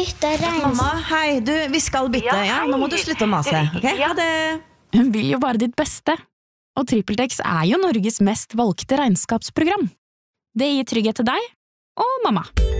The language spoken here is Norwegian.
bytte Mamma, hei, vi skal bytte. Ja, nå må du slutte å mase, ok? Ha det. Hun vil jo bare ditt beste. Og TrippelTex jo Norges mest valgte regnskapsprogram. Det gir trygghet til deg og mamma.